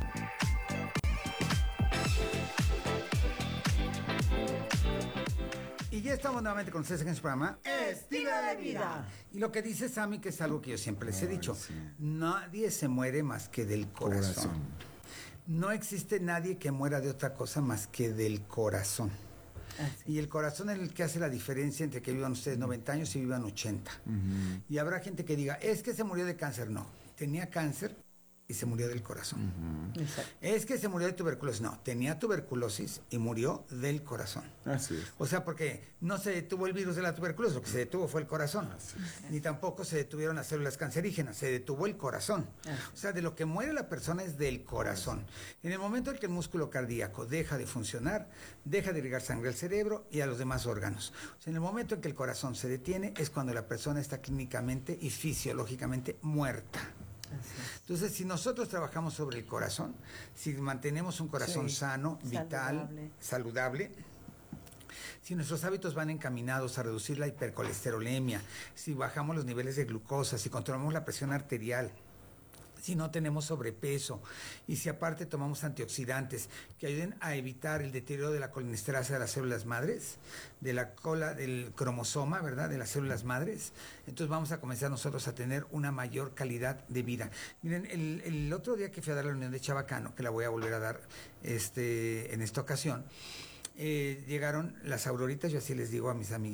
Y ya estamos nuevamente con ustedes en su programa Estilo de Vida. Y lo que dice Sammy, que es algo que yo siempre les he dicho, nadie se muere más que del corazón. No existe nadie que muera de otra cosa más que del corazón. Y el corazón es el que hace la diferencia entre que vivan ustedes 90 años y vivan 80. Y habrá gente que diga, es que se murió de cáncer. No, tenía cáncer y se murió del corazón. Es que se murió de tuberculosis. No, tenía tuberculosis y murió del corazón. Así es. O sea, porque no se detuvo el virus de la tuberculosis, lo que se detuvo fue el corazón. Ni tampoco se detuvieron las células cancerígenas, se detuvo el corazón. O sea, de lo que muere la persona es del corazón. En el momento en que el músculo cardíaco deja de funcionar, deja de irrigar sangre al cerebro y a los demás órganos. O sea, en el momento en que el corazón se detiene es cuando la persona está clínicamente y fisiológicamente muerta. Entonces, si nosotros trabajamos sobre el corazón, si mantenemos un corazón sano, vital, saludable, si nuestros hábitos van encaminados a reducir la hipercolesterolemia, si bajamos los niveles de glucosa, si controlamos la presión arterial, si no tenemos sobrepeso y si aparte tomamos antioxidantes que ayuden a evitar el deterioro de la colinesterasa de las células madres, de la cola del cromosoma, ¿verdad?, de las células madres, entonces vamos a comenzar nosotros a tener una mayor calidad de vida. Miren, el otro día que fui a dar la reunión de Chabacano, que la voy a volver a dar en esta ocasión, llegaron las auroritas, yo así les digo a mis amigos,